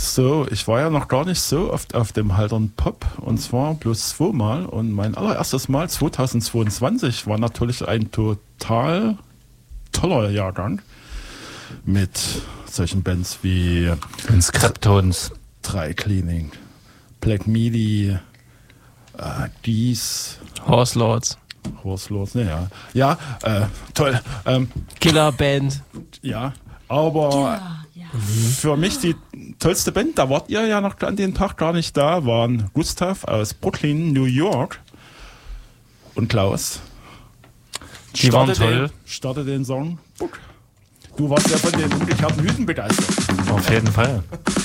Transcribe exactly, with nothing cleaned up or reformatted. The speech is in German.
So, ich war ja noch gar nicht so oft auf dem Haldern Pop und zwar bloß zweimal und mein allererstes Mal zweitausendzweiundzwanzig war natürlich ein total toller Jahrgang mit solchen Bands wie Inscriptons, Dry Cleaning, Black Midi, äh, Dies, Horse Lords, Horse Lords, ne, ja, ja, äh, toll, ähm, Killer Band. ja, aber Ja, ja. für mich die tollste Band, da wart ihr ja noch an den Tag gar nicht da, waren Gustav aus Brooklyn, New York und Klaus. Die waren Starte toll. Den, starte den Song. Du warst ja von den umgekehrten Hüten begeistert. Auf jeden Fall.